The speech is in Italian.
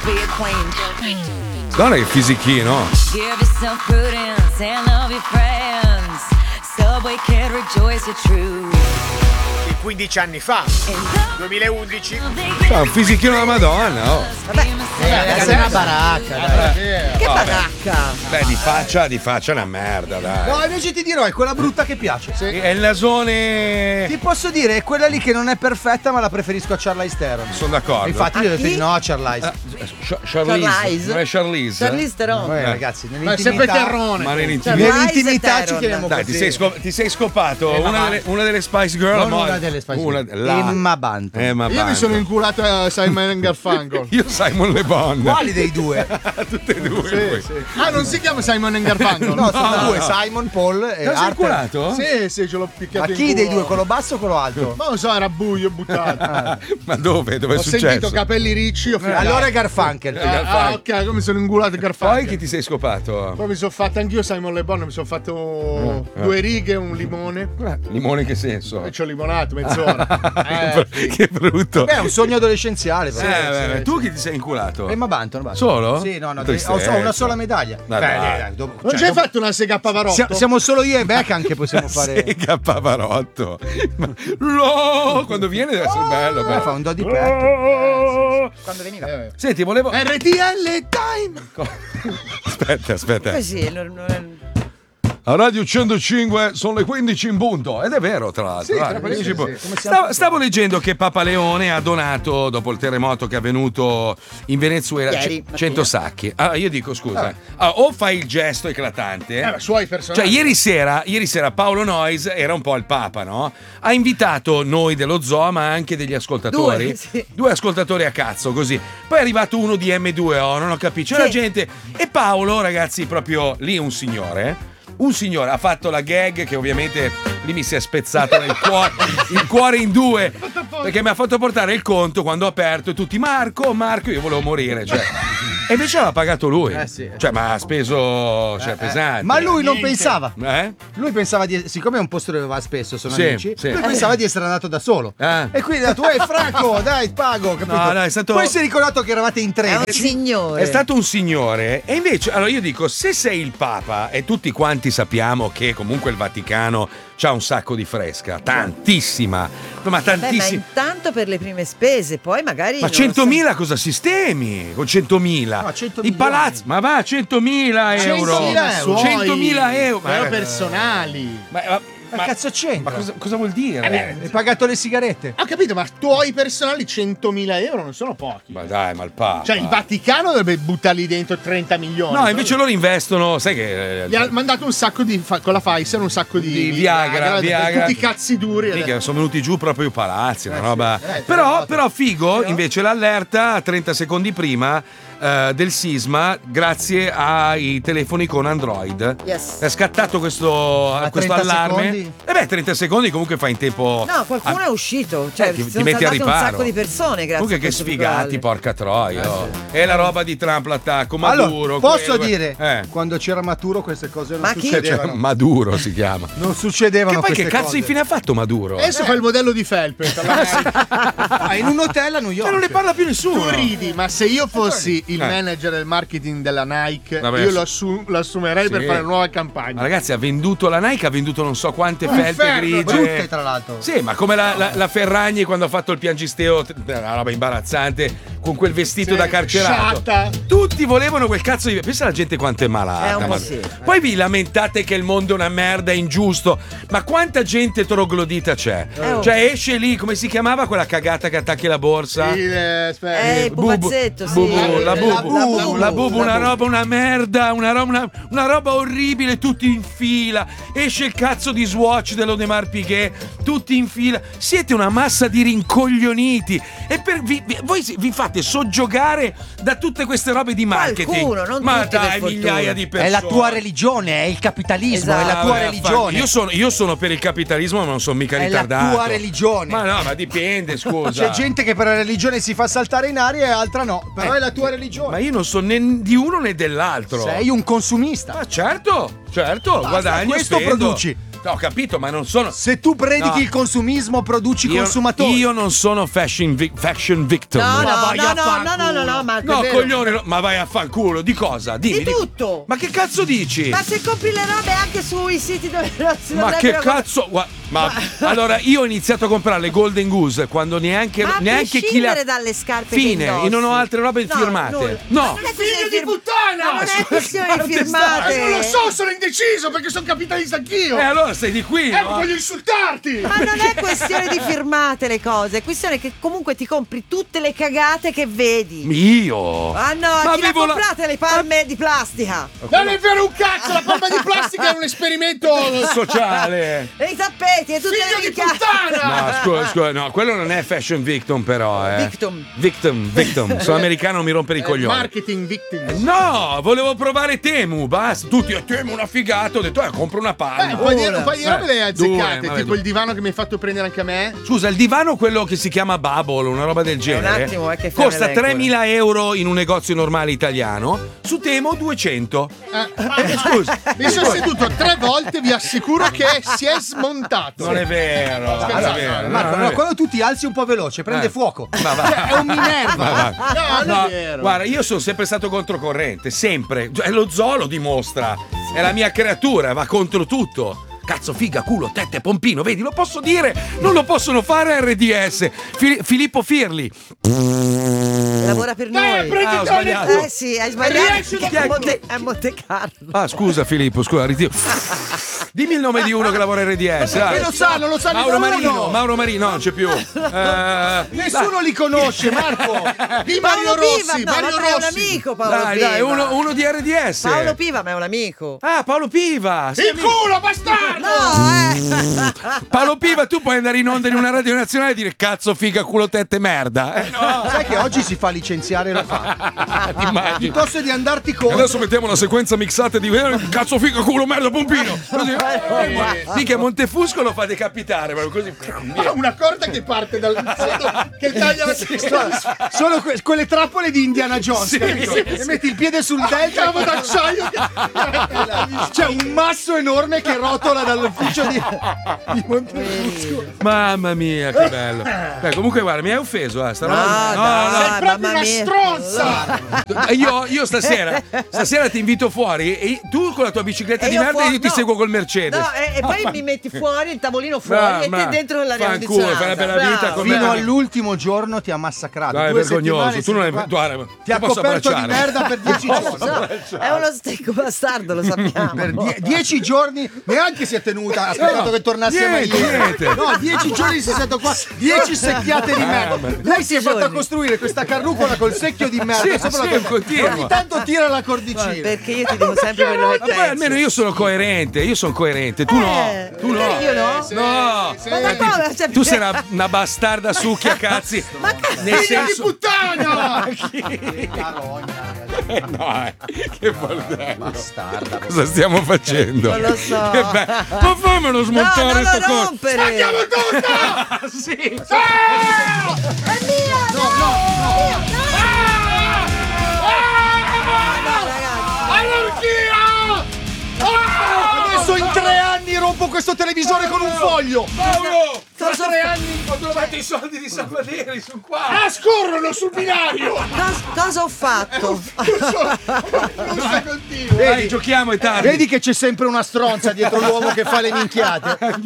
Non è il fisichino. Give yourself prudence and love your friends. Subway can rejoice your truth. 15 anni fa, 2011. C'ha un fisichino da Madonna, oh. È una baracca, dai. Che baracca? Beh, di faccia è una merda, dai. No, invece ti dirò, è quella brutta che piace. È il nasone. Ti posso dire, è quella lì che non è perfetta, ma la preferisco a Charlize Theron. Sono d'accordo. Infatti io devo no a Charlize. Charlize. Non è Charlize? Charlize Theron. Ragazzi, Ma è sempre terrone. Ma nell'intimità ci chiamiamo dai, così. ti sei scopato una delle Spice Girl. Non una delle Spice Girl. Emma Bunton. Io mi sono inculato a Simon Garfunkel. Io Simon Le Bon. Quali dei due? Tutte e due. Sì. Ah, non si chiama Simon Garfunkel? No, sono due, Simon, Paul e Lo sei Arthur. inculato? Sì, ce l'ho picchiato. Ma chi dei due? Quello basso o quello alto? Ma non so, era buio, buttato. Ma dove? Dove è Ho successo? sentito capelli ricci. Allora è Garfunkel. Ok, come sono inculato Garfunkel. Poi chi ti sei scopato? Poi mi sono fatto anch'io Simon Le Bon, mi sono fatto 2 righe, un limone. Limone in che senso? E ci ho limonato mezz'ora. Che brutto. Beh, è un sogno adolescenziale. Beh, tu chi ti sei inculato? Emma Bunton, basta. Solo? Sì, no, Tristezza. ho una sola medaglia. Dai. Non ci hai fatto una sega a Pavarotto? Siamo solo io e Beckham che possiamo fare. Sega Pavarotto. Quando viene deve essere bello. Fa un do di petto. Quando veniva. Senti, volevo. RTL Time. Aspetta. Così, A Radio 105 sono le 15 in punto. Ed è vero, tra l'altro. Sì, dai, tra 15 in punto. sì. Stavo leggendo che Papa Leone ha donato, dopo il terremoto che è avvenuto in Venezuela, Ieri 100 sacchi. Allora, io dico, scusa, o fai il gesto eclatante. Suoi personaggi. Cioè, ieri sera Paolo Noyes era un po' il Papa, no? Ha invitato noi dello zoo, ma anche degli ascoltatori. Due ascoltatori a cazzo, così. Poi è arrivato uno di M2O, non ho capito. C'è la gente. E Paolo, ragazzi, proprio lì un signore ha fatto la gag che ovviamente lì mi si è spezzato il cuore in due, perché mi ha fatto portare il conto quando ho aperto e tutti Marco, io volevo morire, cioè. E invece aveva pagato lui. Cioè, ma ha speso pesante. Ma lui non pensava. Eh? Lui pensava siccome è un posto dove va spesso, sono Sì, amici, sì. lui pensava di essere andato da solo. E quindi ha detto, Franco, dai, pago, capito? No, è stato. Poi si è ricordato che eravate in 13. È un signore. È stato un signore. E invece, allora io dico, se sei il Papa, e tutti quanti sappiamo che comunque il Vaticano c'ha un sacco di fresca, tantissima, ma tantissima. Ma intanto per le prime spese, poi magari. Ma 100.000 cosa sistemi? Con 100.000? No, 100 I palazzi, ma va, 100.000 euro. 100.000 euro. Però personali. Ma cazzo c'entra? Ma cosa vuol dire? Hai pagato le sigarette? Ho capito, ma tuoi personali 100.000 euro non sono pochi. Ma dai, ma il Papa. Cioè, il Vaticano dovrebbe buttarli dentro 30 milioni. No, invece loro investono, sai che. Gli ha mandato un sacco con la Pfizer, un sacco di Viagra. tutti i cazzi duri. Mica, sono venuti giù proprio i palazzi, una roba. Però figo, invece l'allerta 30 secondi prima del sisma, grazie ai telefoni con Android. Yes. È scattato questo allarme. Secondi? E beh, 30 secondi comunque fa in tempo. No, qualcuno è uscito. Cioè, ti sono metti a salvate un riparo. sacco di persone, grazie. Comunque a che questo sfigati, rituale. porca troia. È la roba di Trump, l'attacco, Maduro. Allora, posso quello. dire, quando c'era Maturo queste cose non Ma chi? succedevano. Maduro si chiama. Non succedevano Che poi che queste cazzo cose. di fine ha fatto Maduro? Adesso fa il modello di Felpe. In un hotel a New York. Ma non ne parla più nessuno. Tu ridi, ma se io fossi il manager del marketing della Nike, Vabbè, io lo assumerei per sì. fare una nuova Ma campagna. ragazzi, ha venduto la Nike, ha venduto non so quante felpe grigie. Brutte, tra l'altro. Sì, ma come la Ferragni quando ha fatto il piangisteo, una roba imbarazzante, con quel vestito da carcerato. Sciatta. Tutti volevano quel cazzo di. Pensa alla gente quanto è malata. un po' ma- sì. Poi vi lamentate che il mondo è una merda, è ingiusto. Ma quanta gente troglodita c'è? Cioè, esce lì, come si chiamava quella cagata che attacchi la borsa? Il pupazzetto, sì. Bubu, la bubu, la bubu, una roba, una merda, una roba orribile, tutti in fila. Esce il cazzo di Swatch dell'Audemars Piguet, tutti in fila. Siete una massa di rincoglioniti. E voi vi fate soggiogare da tutte queste robe di marketing. Qualcuno, non ma tutti, per dai, fortuna. migliaia di persone. È la tua religione, è il capitalismo, Esatto. è la tua religione. Io sono per il capitalismo, ma non sono mica È ritardato. la tua religione. Ma no, ma dipende, scusa. C'è gente che per la religione si fa saltare in aria e altra no. Però è la tua religione. Ma io non sono né di uno né dell'altro. Sei un consumista. Ma certo, Basta, guadagno, questo spendo. produci. ho capito, ma non sono. Se tu predichi il consumismo, produci consumatori. Io non sono fashion victim. No, No, Marco. coglione, ma vai a fanculo. Di cosa? Dimmi. Di tutto. Ma che cazzo dici? Ma se compri le robe anche sui siti dove non si Ma che dovrebbero- cazzo? Ma allora io ho iniziato a comprare le Golden Goose quando neanche Ma a chi le ha. prescindere dalle scarpe che Fine, indossi. io non ho altre robe No, firmate. nulla. No. Ma non è Figlio di puttana! Ma non è questione di firmate. Non lo so, sono indeciso perché sono capitalista anch'io. Allora sei di qui. no? Voglio insultarti. Ma non è questione di firmate le cose, è questione che comunque ti compri tutte le cagate che vedi. Io. Ah no, Ma chi le avevo la- comprate le palme di plastica? Non è vero un cazzo, la palma di plastica è un esperimento sociale. E i tappeti e tutte Figlio le di minchiate. puttana! No, scusa, no, quello non è fashion victim, però. Victim. Sono americano, non mi rompere i coglioni. Marketing victim. No, volevo provare Temu, basta. Tutti, Temu una figata. Ho detto, compro una palma. Un paio di robe le hai azzeccate, Due, tipo il divano che mi hai fatto prendere anche a me. Scusa, il divano, quello che si chiama Bubble, una roba del genere, attimo, che fare costa l'elenco. 3.000 euro in un negozio normale italiano. Su Temu 200. Scusa, Mi sono seduto 3 volte, vi assicuro che si è smontato. non è vero. Non è vero. Marco, non è vero. quando tu ti alzi un po' veloce, prende fuoco. Ma va. Cioè, è un Minerva. No, non No, è vero. guarda, io sono sempre stato controcorrente, sempre. Cioè, lo zoo lo dimostra. È la mia creatura, va contro tutto. Cazzo, figa, culo, tette, pompino, vedi, lo posso dire, non lo possono fare a RDS. Filippo Firli. Lavora per noi. Ho sbagliato. Sì, hai sbagliato. Riesci da- È Monte Carlo. Ah, scusa Filippo, scusa, ritiro. Dimmi il nome di uno che lavora a RDS. dai. Non lo sa Mauro nessuno. Marino, no, non c'è più. Nessuno li conosce, Marco. Di Paolo Mario Rossi, Piva, no, Mario ma è un Rossi. amico Paolo Dai, Piva. dai, uno di RDS. Paolo Piva, ma è un amico. Ah, Paolo Piva. Sei Il amico. culo, bastardo! No, Paolo Piva, tu puoi andare in onda in una radio nazionale e dire cazzo, figa, culo, tette, merda. No. Sai che oggi si fa licenziare la fa. Ti immagini? Piuttosto di andarti contro. Adesso mettiamo la sequenza mixata di cazzo, figa, culo, merda, pompino. Così. Mica Montefusco lo fa decapitare, proprio così. Ha una corda che parte dal fondo che taglia la testa. Sono quelle trappole di Indiana Jones, Sì, capito? sì, E metti il piede sul delta Cavo d'acciaio che... c'è un masso enorme che rotola dall'ufficio di Montefusco. Mamma mia, che bello. Beh, comunque, guarda, mi hai offeso, sta roba. dai, Sei proprio mamma una mia. stronza! Io stasera ti invito fuori e tu con la tua bicicletta E di io merda fuori- io ti no. seguo col Mercedes. No, e poi mi metti fuori il tavolino fuori e te dentro l'aria fanculo, condizionata. fai la bella vita Bravo. con Fino me. all'ultimo giorno ti ha massacrato. Dai, è 2 vergognoso. settimane Tu non hai. sei qua- Guarda, Ti ha posso coperto di abbracciare. merda per 10 giorni. È uno stecco bastardo, lo sappiamo. Per 10 giorni neanche si è tenuta, ha aspettato che tornasse a niente, Miami. niente. No, 10 giorni si è stato qua, 10 secchiate di merda. Lei si è fatta giorni. costruire questa carrucola col secchio di merda Sì, sopra sì, la continua. ogni tanto tira la cordicina. Perché io ti dico sempre quello che Ma poi penso. almeno io sono coerente, tu no. Tu no. Io no. No. Ma da cosa? Cioè, Tu sei una bastarda succhia cazzi. Nel Figlia di senso. puttana! No, che bordello. Bastarda. Cosa stiamo facendo? Non lo so. Che bello. Ma fammelo No, smontare non sto lo coso. rompere. Andiamo tutto! Sì. È mia! No, Anarchia! Adesso in 3 anni rompo questo televisore con un foglio. Paolo! Tra 3 anni! Ho trovato i soldi di Salvaderi, sono qua. Ah, scorrono sul binario! Cosa ho fatto? Non si continua! Dai, giochiamo, è tardi. Vedi che c'è sempre una stronza dietro l'uomo che fa le minchiate.